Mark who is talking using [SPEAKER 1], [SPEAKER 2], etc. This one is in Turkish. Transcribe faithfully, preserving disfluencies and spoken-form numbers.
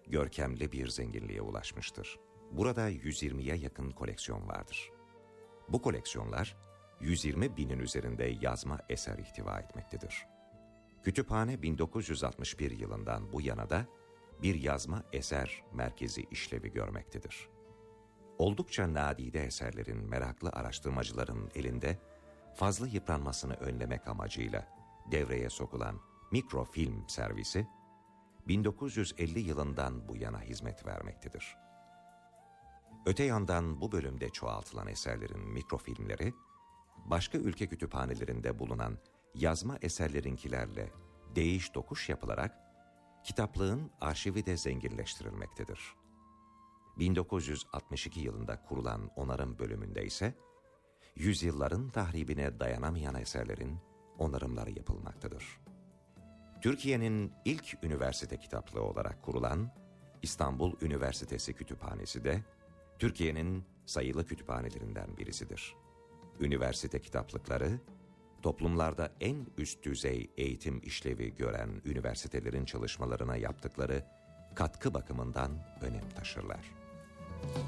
[SPEAKER 1] görkemli bir zenginliğe ulaşmıştır. Burada yüz yirmiye yakın koleksiyon vardır. Bu koleksiyonlar yüz yirmi binin üzerinde yazma eser ihtiva etmektedir. Kütüphane bin dokuz yüz altmış bir yılından bu yana da bir yazma eser merkezi işlevi görmektedir. Oldukça nadide eserlerin meraklı araştırmacıların elinde fazla yıpranmasını önlemek amacıyla devreye sokulan mikrofilm servisi, bin dokuz yüz elli yılından bu yana hizmet vermektedir. Öte yandan bu bölümde çoğaltılan eserlerin mikrofilmleri, başka ülke kütüphanelerinde bulunan yazma eserlerinkilerle değiş tokuş yapılarak, kitaplığın arşivi de zenginleştirilmektedir. bin dokuz yüz altmış iki yılında kurulan onarım bölümünde ise, yüzyılların tahribine dayanamayan eserlerin onarımları yapılmaktadır. Türkiye'nin ilk üniversite kitaplığı olarak kurulan İstanbul Üniversitesi Kütüphanesi de Türkiye'nin sayılı kütüphanelerinden birisidir. Üniversite kitaplıkları, toplumlarda en üst düzey eğitim işlevi gören üniversitelerin çalışmalarına yaptıkları katkı bakımından önem taşırlar.